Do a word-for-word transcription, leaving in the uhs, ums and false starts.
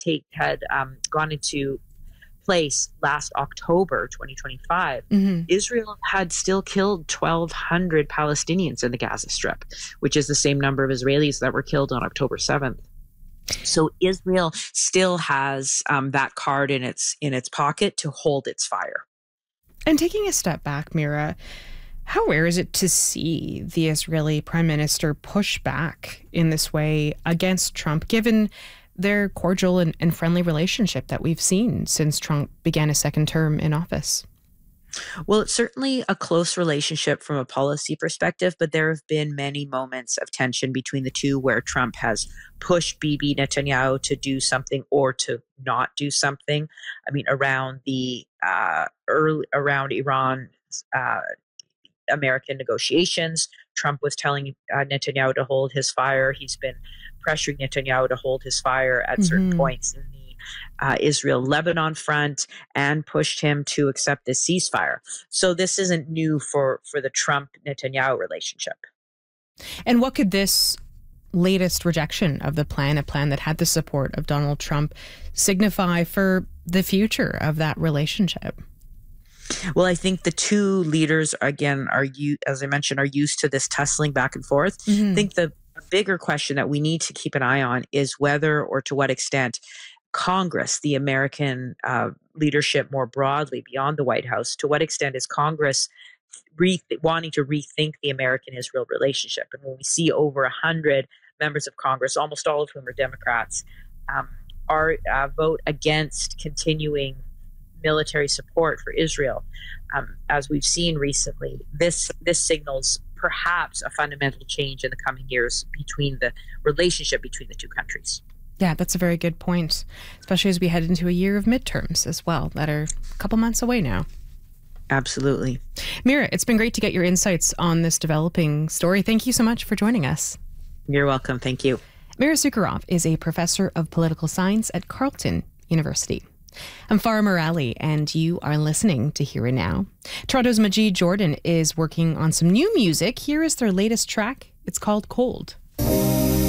take had um, gone into place last October twenty twenty-five, Mm-hmm. Israel had still killed twelve hundred Palestinians in the Gaza Strip, which is the same number of Israelis that were killed on October seventh. So Israel still has um, that card in its in its pocket to hold its fire. And taking a step back, Mira, how rare is it to see the Israeli Prime Minister push back in this way against Trump, given their cordial and, and friendly relationship that we've seen since Trump began his second term in office? Well, it's certainly a close relationship from a policy perspective, but there have been many moments of tension between the two where Trump has pushed Bibi Netanyahu to do something or to not do something. I mean, around the uh, early around Iran. Uh, American negotiations. Trump was telling uh, Netanyahu to hold his fire. He's been pressuring Netanyahu to hold his fire at mm-hmm. certain points in the uh, Israel-Lebanon front and pushed him to accept this ceasefire. So this isn't new for, for the Trump-Netanyahu relationship. And what could this latest rejection of the plan, a plan that had the support of Donald Trump, signify for the future of that relationship? Well, I think the two leaders, again, are you, as I mentioned, are used to this tussling back and forth. Mm-hmm. I think the bigger question that we need to keep an eye on is whether or to what extent Congress, the American uh, leadership more broadly beyond the White House, to what extent is Congress re- wanting to rethink the American-Israel relationship? And when we see over one hundred members of Congress, almost all of whom are Democrats, um, are uh, vote against continuing military support for Israel, um, as we've seen recently, this this signals perhaps a fundamental change in the coming years between the relationship between the two countries. Yeah, that's a very good point, especially as we head into a year of midterms as well that are a couple months away now. Absolutely. Mira, it's been great to get your insights on this developing story. Thank you so much for joining us. You're welcome. Thank you. Mira Sukharov is a professor of political science at Carleton University. I'm Farah Morali, and you are listening to Here and Now. Toronto's Majid Jordan is working on some new music. Here is their latest track. It's called Cold.